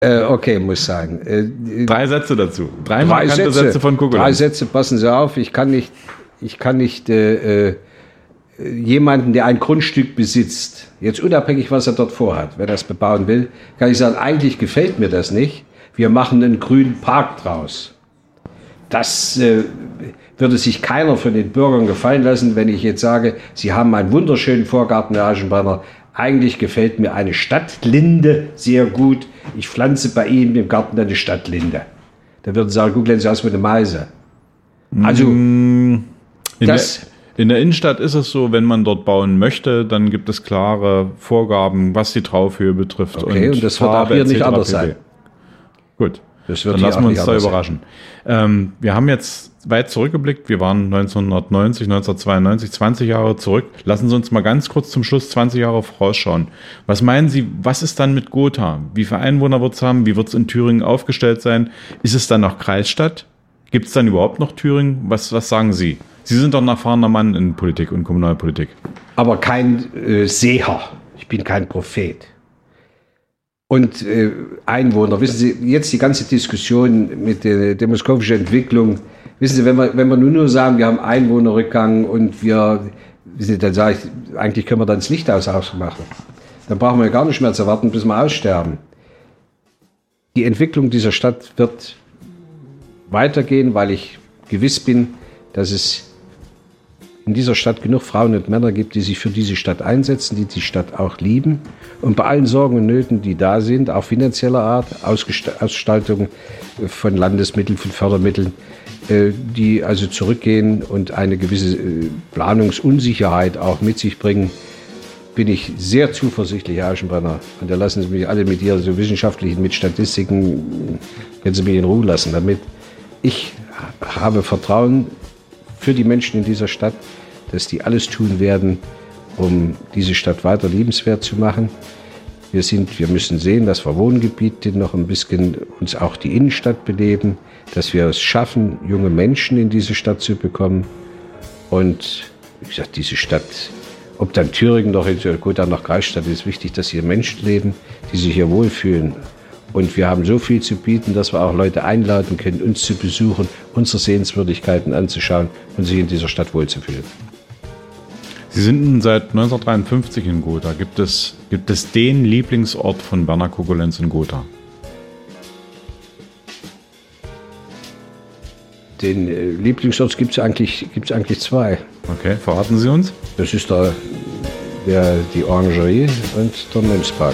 Okay, muss sein. 3 Sätze dazu. 3 markante Sätze von Kokolenz. 3 Sätze, passen Sie auf. Ich kann nicht jemanden, der ein Grundstück besitzt, jetzt unabhängig, was er dort vorhat, wer das bebauen will, kann ich sagen, eigentlich gefällt mir das nicht. Wir machen einen grünen Park draus. Das würde sich keiner von den Bürgern gefallen lassen, wenn ich jetzt sage, Sie haben einen wunderschönen Vorgarten, Herr Aschenbrenner. Eigentlich gefällt mir eine Stadtlinde sehr gut. Ich pflanze bei Ihnen im Garten eine Stadtlinde. Da würden Sie sagen, guck, Sie aus wie eine Meise. Also, in der Innenstadt ist es so, wenn man dort bauen möchte, dann gibt es klare Vorgaben, was die Traufhöhe betrifft. Okay, und das wird auch hier nicht anders sein. Gut, dann lassen wir uns da überraschen. Wir haben jetzt weit zurückgeblickt. Wir waren 1990, 1992, 20 Jahre zurück. Lassen Sie uns mal ganz kurz zum Schluss 20 Jahre vorausschauen. Was meinen Sie, was ist dann mit Gotha? Wie viele Einwohner wird es haben? Wie wird es in Thüringen aufgestellt sein? Ist es dann noch Kreisstadt? Gibt es dann überhaupt noch Thüringen? Was sagen Sie? Sie sind doch ein erfahrener Mann in Politik und Kommunalpolitik. Aber kein Seher. Ich bin kein Prophet. Und Einwohner, wissen Sie, jetzt die ganze Diskussion mit der demographischen Entwicklung, wissen Sie, wenn wir nur sagen, wir haben Einwohnerrückgang und wissen Sie, dann sage ich, eigentlich können wir dann das Licht ausmachen. Dann brauchen wir gar nicht mehr zu warten, bis wir aussterben. Die Entwicklung dieser Stadt wird weitergehen, weil ich gewiss bin, dass es in dieser Stadt genug Frauen und Männer gibt, die sich für diese Stadt einsetzen, die die Stadt auch lieben. Und bei allen Sorgen und Nöten, die da sind, auch finanzieller Art, Ausgestaltung von Landesmitteln, von Fördermitteln, die also zurückgehen und eine gewisse Planungsunsicherheit auch mit sich bringen, bin ich sehr zuversichtlich, Herr Aschenbrenner. Und da lassen Sie mich alle mit Ihren so wissenschaftlichen, mit Statistiken, können Sie mich in Ruhe lassen damit. Ich habe Vertrauen für die Menschen in dieser Stadt, dass die alles tun werden, um diese Stadt weiter liebenswert zu machen. Wir müssen sehen, dass wir Wohngebiete noch ein bisschen uns auch die Innenstadt beleben, dass wir es schaffen, junge Menschen in diese Stadt zu bekommen. Und wie gesagt, diese Stadt, ob dann Thüringen noch, gut, dann noch Kreisstadt, ist wichtig, dass hier Menschen leben, die sich hier wohlfühlen. Und wir haben so viel zu bieten, dass wir auch Leute einladen können, uns zu besuchen, unsere Sehenswürdigkeiten anzuschauen und sich in dieser Stadt wohlzufühlen. Sie sind seit 1953 in Gotha. Gibt es den Lieblingsort von Werner Kokolenz in Gotha? Den Lieblingsort gibt es eigentlich 2. Okay, verraten Sie uns. Das ist die Orangerie und der Mönchspark.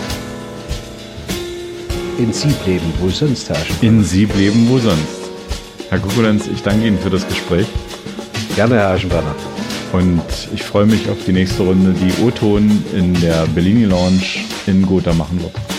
In Siebleben, wo sonst, Herr Aschenbrenner? In Siebleben, wo sonst. Herr Kokolenz, ich danke Ihnen für das Gespräch. Gerne, Herr Aschenbrenner. Und ich freue mich auf die nächste Runde, die O-Ton in der Bellini Lounge in Gotha machen wird.